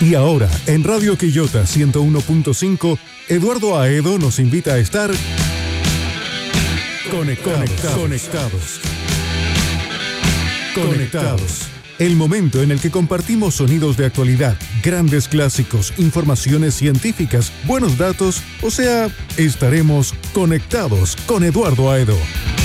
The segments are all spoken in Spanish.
Y ahora, en Radio Quillota 101.5, Eduardo Aedo nos invita a estar Conectados. El momento en el que compartimos sonidos de actualidad, grandes clásicos, informaciones científicas, buenos datos, o sea, estaremos conectados con Eduardo Aedo.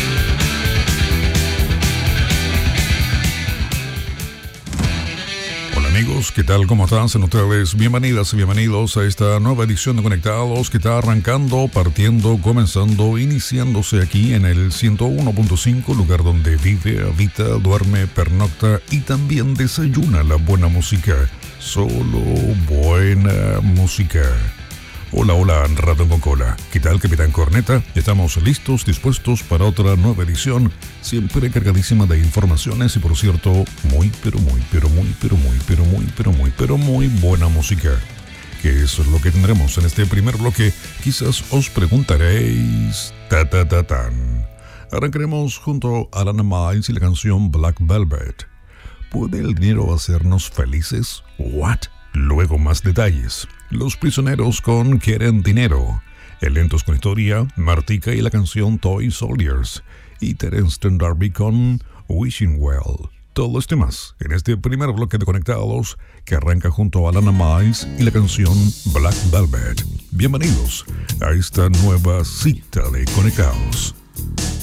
Amigos, ¿qué tal? ¿Cómo están? Sean ustedes bienvenidas y bienvenidos a esta nueva edición de Conectados que está arrancando, partiendo, comenzando, iniciándose aquí en el 101.5, lugar donde vive, habita, duerme, pernocta y también desayuna la buena música. Solo buena música. Hola, ratón con cola. ¿Qué tal, Capitán Corneta? Estamos listos, dispuestos para otra nueva edición, siempre cargadísima de informaciones y, por cierto, muy buena música. Que eso es lo que tendremos en este primer bloque. Quizás os preguntaréis... tan. Arrancaremos junto a Alana Miles y la canción Black Velvet. ¿Puede el dinero hacernos felices? ¿What? Luego más detalles. Los Prisioneros con Quieren Dinero. Elentos con Historia, Martika y la canción Toy Soldiers. Y Terence D'Arby con Wishing Well. Todo esto y más en este primer bloque de Conectados que arranca junto a Alana Miles y la canción Black Velvet. Bienvenidos a esta nueva cita de Conectados.